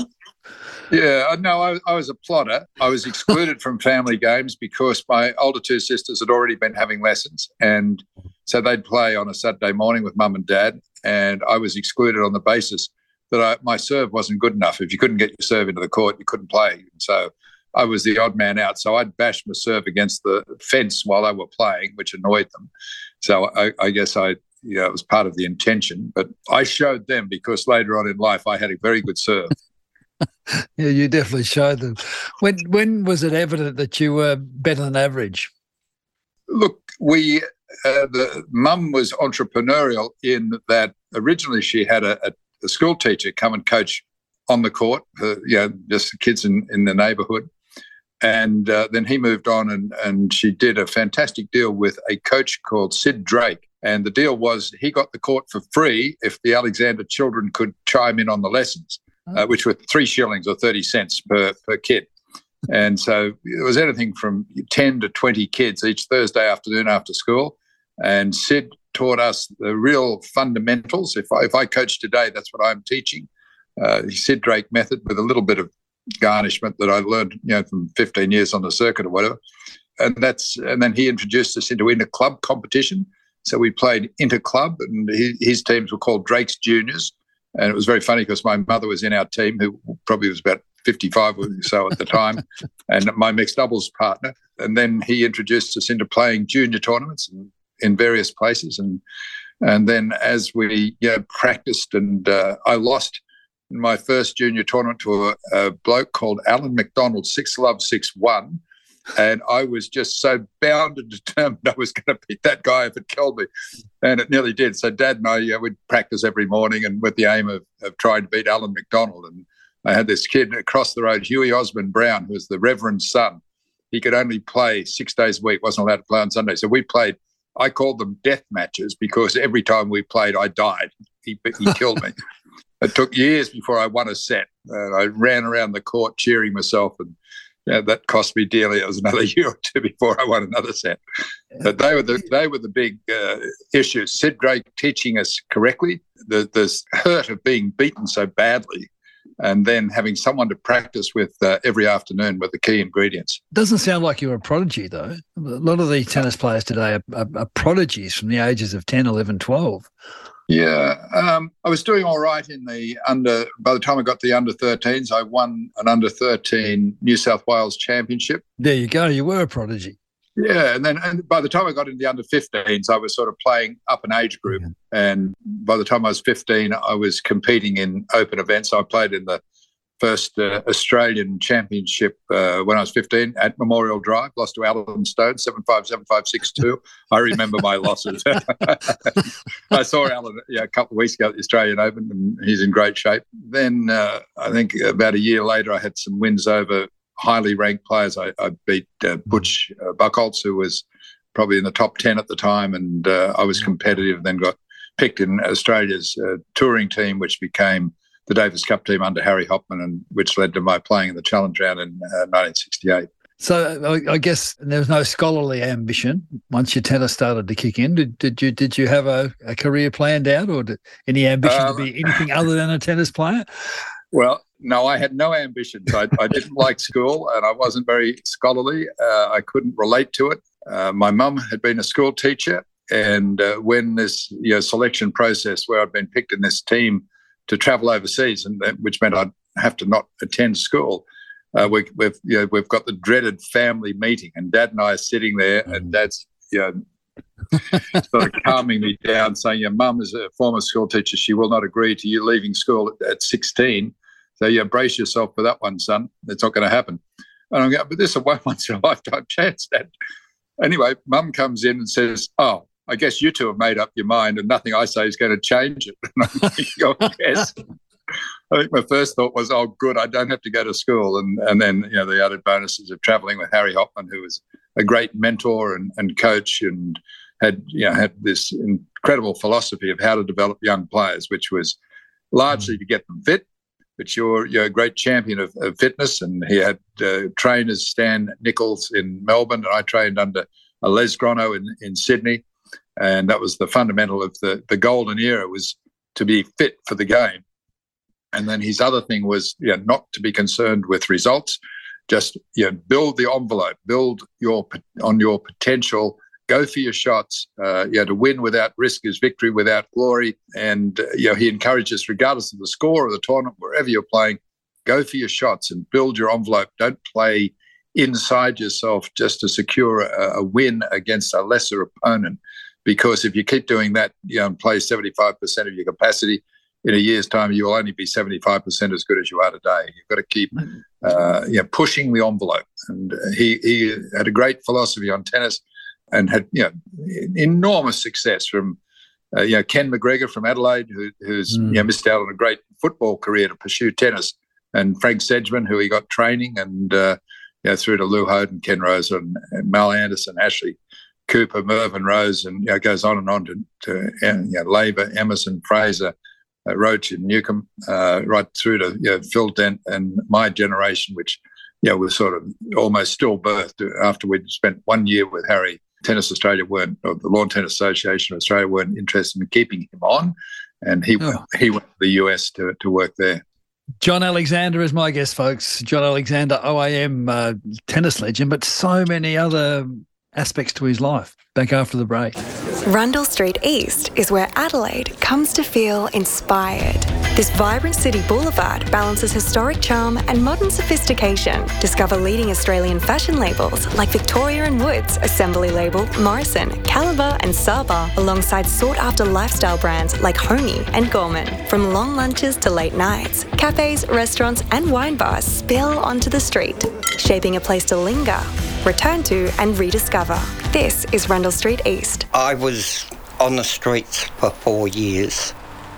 Yeah, no, I was a plodder. I was excluded from family games because my older 2 sisters had already been having lessons. And so they'd play on a Saturday morning with Mum and Dad. And I was excluded on the basis that my serve wasn't good enough. If you couldn't get your serve into the court, you couldn't play. So I was the odd man out. So I'd bash my serve against the fence while they were playing, which annoyed them. So I guess it was part of the intention. But I showed them because later on in life I had a very good serve. Yeah, you definitely showed them. When was it evident that you were better than average? Look, the mum was entrepreneurial in that originally she had a school teacher come and coach on the court, just the kids in the neighbourhood. And then he moved on and she did a fantastic deal with a coach called Sid Drake. And the deal was he got the court for free if the Alexander children could chime in on the lessons, which were 3 shillings or 30 cents per kid. And so it was anything from 10 to 20 kids each Thursday afternoon after school. And Sid taught us the real fundamentals. If I coach today, that's what I'm teaching. Sid Drake method with a little bit of garnishment that I learned, from 15 years on the circuit or whatever. And then he introduced us into inter-club competition. So we played inter-club, and his teams were called Drake's Juniors. And it was very funny because my mother was in our team, who probably was about 55 or so at the time, and my mixed doubles partner. And then he introduced us into playing junior tournaments in various places. And then as we practiced, and I lost in my first junior tournament to a bloke called Alan McDonald, 6-love, 6-1. And I was just so bound and determined I was going to beat that guy if it killed me. And it nearly did. So Dad and I would practice every morning, and with the aim of trying to beat Alan McDonald. And I had this kid across the road, Huey Osborne Brown, who was the Reverend's son. He could only play 6 days a week, wasn't allowed to play on Sunday. So we played, I called them death matches, because every time we played, I died. He killed me. It took years before I won a set. I ran around the court cheering myself, and that cost me dearly. It was another year or 2 before I won another set. But they were the big issues. Sid Drake teaching us correctly, the hurt of being beaten so badly, and then having someone to practice with every afternoon with the key ingredients. Doesn't sound like you're a prodigy, though. A lot of the tennis players today are prodigies from the ages of 10, 11, 12. Yeah, I was doing all right by the time I got to the under-13s, I won an under-13 New South Wales championship. There you go. You were a prodigy. Yeah, and by the time I got into the under-15s, I was sort of playing up an age group. And by the time I was 15, I was competing in open events. I played in the first Australian Championship when I was 15 at Memorial Drive, lost to Alan Stone, 7-5, 7-5, 6-2. I remember my losses. I saw Alan a couple of weeks ago at the Australian Open, and he's in great shape. Then I think about a year later, I had some wins over highly ranked players. I beat Butch Buchholz, who was probably in the top 10 at the time, and I was competitive, then got picked in Australia's touring team, which became the Davis Cup team under Harry Hopman, and which led to my playing in the Challenge Round in 1968. So I guess there was no scholarly ambition once your tennis started to kick in. Did you have a career planned out, or any ambition to be anything other than a tennis player? Well, no, I had no ambitions. I didn't like school, and I wasn't very scholarly. I couldn't relate to it. My mum had been a school teacher, and when this selection process where I'd been picked in this team to travel overseas, and which meant I'd have to not attend school, we've got the dreaded family meeting, and Dad and I are sitting there, and Dad's sort of calming me down, saying, "Your mum is a former school teacher. She will not agree to you leaving school at 16. So brace yourself for that one, son. It's not going to happen." And I'm going, "But this is a once-in-a-lifetime chance, Dad." Anyway, Mum comes in and says, "Oh, I guess you two have made up your mind, and nothing I say is going to change it." And I'm thinking, "Oh, yes." I think my first thought was, "Oh, good, I don't have to go to school." And then the added bonuses of travelling with Harry Hopman, who was a great mentor and coach, and had this incredible philosophy of how to develop young players, which was largely to get them fit. But you're a great champion of fitness, and he had trainers, Stan Nichols in Melbourne, and I trained under Les Grono in Sydney, and that was the fundamental of the golden era, was to be fit for the game. And then his other thing was not to be concerned with results, just build the envelope, build on your potential. Go for your shots. To win without risk is victory without glory. And he encouraged us, regardless of the score of the tournament, wherever you're playing, go for your shots and build your envelope. Don't play inside yourself just to secure a win against a lesser opponent. Because if you keep doing that, and play 75% of your capacity, in a year's time, you will only be 75% as good as you are today. You've got to keep pushing the envelope. And he had a great philosophy on tennis, and had enormous success from Ken McGregor from Adelaide, who's missed out on a great football career to pursue tennis, and Frank Sedgman, who he got training, and through to Lou Hoden, Ken Rose, and Mal Anderson, Ashley Cooper, Mervyn Rose, and goes on to Laver, Emerson, Fraser, Roach and Newcomb, right through to Phil Dent and my generation, which was sort of almost stillbirthed after we'd spent 1 year with Harry. Tennis Australia the Lawn Tennis Association of Australia weren't interested in keeping him on, and he went to the US to work there. John Alexander is my guest, folks. John Alexander, OAM tennis legend, but so many other aspects to his life. Back after the break. Rundle Street East is where Adelaide comes to feel inspired. This vibrant city boulevard balances historic charm and modern sophistication. Discover leading Australian fashion labels like Victoria & Woods, Assembly Label, Morrison, Caliber and Saba, alongside sought-after lifestyle brands like Homey and Gorman. From long lunches to late nights, cafes, restaurants and wine bars spill onto the street, shaping a place to linger, return to and rediscover. This is Rundle Street East. I was on the streets for 4 years.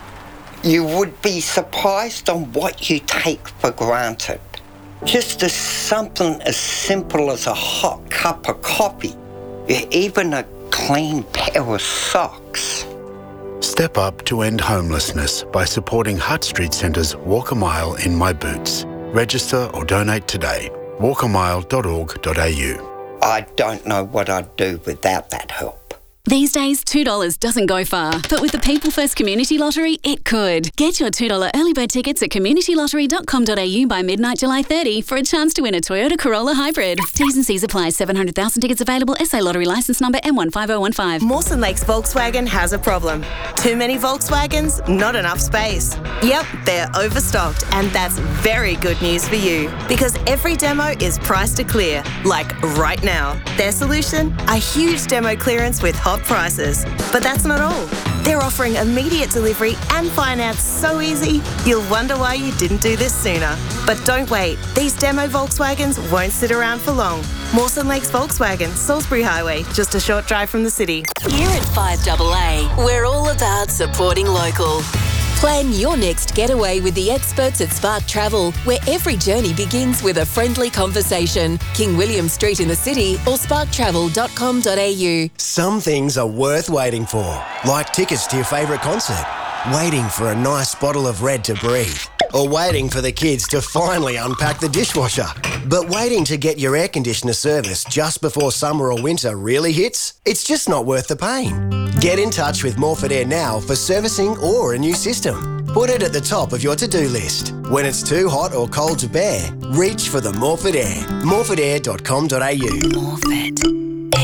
You would be surprised on what you take for granted. Just something as simple as a hot cup of coffee, even a clean pair of socks. Step up to end homelessness by supporting Hutt Street Centre's Walk a Mile in My Boots. Register or donate today. walkamile.org.au. I don't know what I'd do without that help. These days, $2 doesn't go far, but with the People First Community Lottery, it could. Get your $2 early bird tickets at communitylottery.com.au by midnight July 30 for a chance to win a Toyota Corolla Hybrid. T's and C's apply. 700,000 tickets available. SA Lottery licence number M15015. Mawson Lakes Volkswagen has a problem. Too many Volkswagens, not enough space. Yep, they're overstocked, and that's very good news for you, because every demo is priced to clear, like right now. Their solution? A huge demo clearance with hot prices. But that's not all. They're offering immediate delivery and finance so easy, you'll wonder why you didn't do this sooner. But don't wait. These demo Volkswagens won't sit around for long. Mawson Lakes Volkswagen, Salisbury Highway, just a short drive from the city. Here at 5AA, we're all about supporting local. Plan your next getaway with the experts at Spark Travel, where every journey begins with a friendly conversation. King William Street in the city or sparktravel.com.au. Some things are worth waiting for, like tickets to your favourite concert, waiting for a nice bottle of Red to breathe, or waiting for the kids to finally unpack the dishwasher. But waiting to get your air conditioner serviced just before summer or winter really hits? It's just not worth the pain. Get in touch with Morford Air now for servicing or a new system. Put it at the top of your to-do list. When it's too hot or cold to bear, reach for the Morford Air. morfordair.com.au. Morford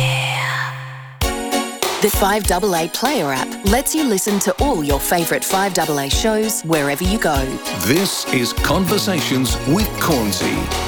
Air. The 5AA Player app lets you listen to all your favourite 5AA shows wherever you go. This is Conversations with Cornsey.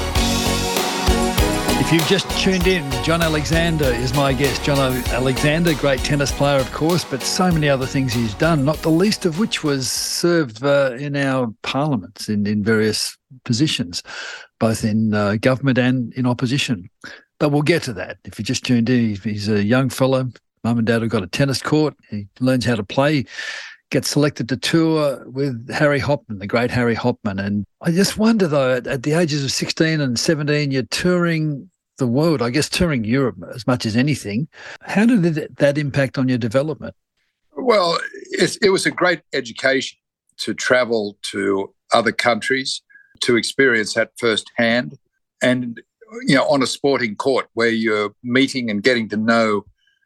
If you've just tuned in, John Alexander is my guest. John Alexander, great tennis player, of course, but so many other things he's done, not the least of which was served in our parliaments in various positions, both in government and in opposition. But we'll get to that. If you just tuned in, he's a young fellow. Mum and Dad have got a tennis court. He learns how to play, gets selected to tour with Harry Hopman, the great Harry Hopman. And I just wonder, though, at the ages of 16 and 17, you're touring the world, I guess touring Europe as much as anything. How did that impact on your development? Well, it was a great education to travel to other countries, to experience that firsthand. And, on a sporting court where you're meeting and getting to know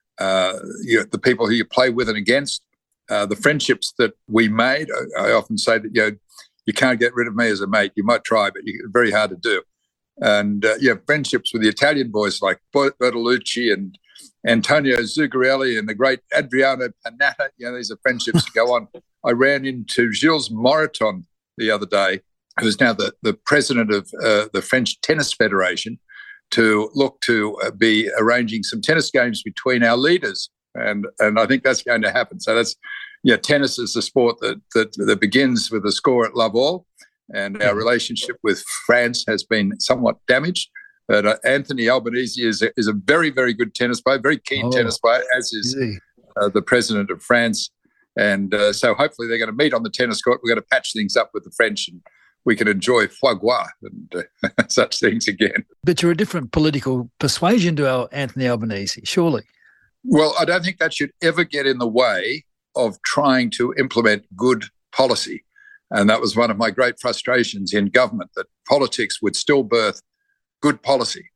the people who you play with and against, the friendships that we made. I often say that, you can't get rid of me as a mate. You might try, but it's very hard to do. And, friendships with the Italian boys like Bertolucci and Antonio Zuccarelli and the great Adriano Panatta. These are friendships that go on. I ran into Gilles Moreton the other day, who is now the president of the French Tennis Federation, to look to be arranging some tennis games between our leaders. And I think that's going to happen. So that's, tennis is a sport that begins with a score at love all. And our relationship with France has been somewhat damaged. But Anthony Albanese is a very, very good tennis player, very keen tennis player, as is the president of France. And so hopefully they're going to meet on the tennis court. We're going to patch things up with the French and we can enjoy foie gras and such things again. But you're a different political persuasion to our Anthony Albanese, surely. Well, I don't think that should ever get in the way of trying to implement good policy. And that was one of my great frustrations in government, that politics would still birth good policy.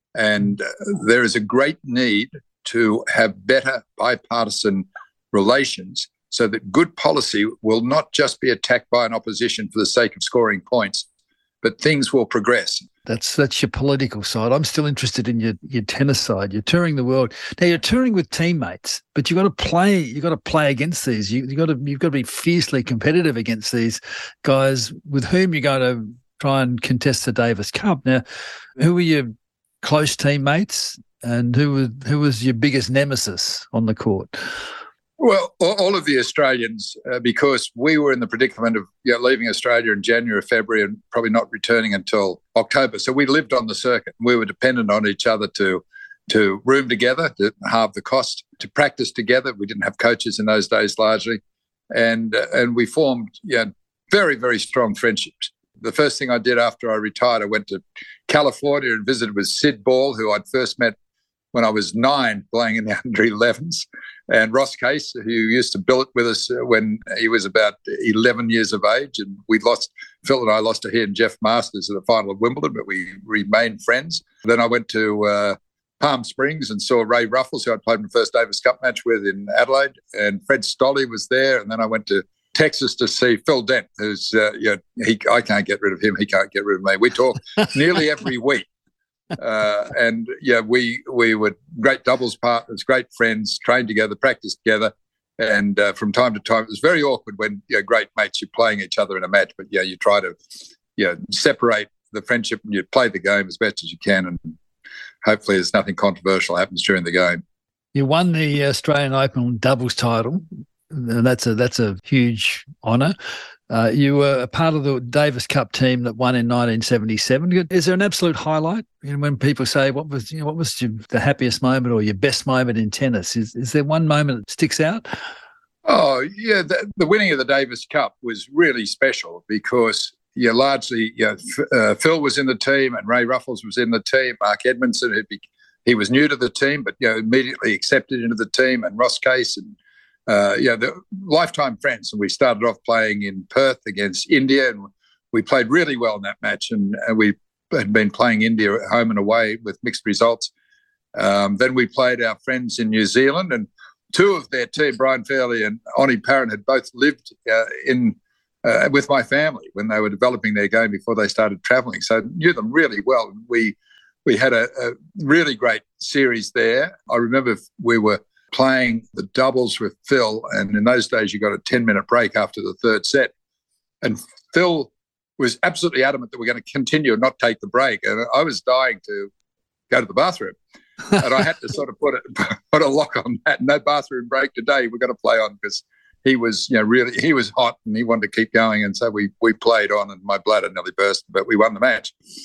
And there is a great need to have better bipartisan relations so that good policy will not just be attacked by an opposition for the sake of scoring points, but things will progress. That's your political side. I'm still interested in your tennis side. You're touring the world. Now you're touring with teammates, but you've got to play against these. You've got to be fiercely competitive against these guys with whom you're going to try and contest the Davis Cup. Now, who were your close teammates and who was your biggest nemesis on the court? Well, all of the Australians, because we were in the predicament of leaving Australia in January or February and probably not returning until October. So we lived on the circuit. We were dependent on each other to room together, to halve the cost, to practice together. We didn't have coaches in those days largely. And we formed very, very strong friendships. The first thing I did after I retired, I went to California and visited with Sid Ball, who I'd first met when I was 9 playing in the under-11s, and Ross Case, who used to billet with us when he was about 11 years of age. And Phil and I lost to he and Jeff Masters at the final of Wimbledon, but we remained friends. Then I went to Palm Springs and saw Ray Ruffles, who I played my first Davis Cup match with in Adelaide, and Fred Stolle was there. And then I went to Texas to see Phil Dent, who's I can't get rid of him. He can't get rid of me. We talk nearly every week. We were great doubles partners, great friends, trained together, practiced together. And from time to time, it was very awkward when great mates, you're playing each other in a match, but you try to separate the friendship and you play the game as best as you can, and hopefully there's nothing controversial happens during the game. You won the Australian Open doubles title, and that's a huge honour. You were a part of the Davis Cup team that won in 1977. Is there an absolute highlight? When people say what was the happiest moment or your best moment in tennis, is there one moment that sticks out? Oh yeah, the winning of the Davis Cup was really special because largely Phil was in the team and Ray Ruffles was in the team. Mark Edmondson, he was new to the team, but immediately accepted into the team, and Ross Case and. The lifetime friends, and we started off playing in Perth against India, and we played really well in that match, and we had been playing India at home and away with mixed results. Then we played our friends in New Zealand, and two of their team, Brian Fairley and Oni Parent, had both lived with my family when they were developing their game before they started travelling, so I knew them really well. We had a really great series there. I remember we were playing the doubles with Phil, and in those days you got a 10-minute break after the third set, and Phil was absolutely adamant that we're going to continue and not take the break, and I was dying to go to the bathroom, and I had to sort of put a lock on that. No bathroom break today, we're going to play on, because he was he was hot and he wanted to keep going, and so we played on, and my bladder nearly burst, but we won the match.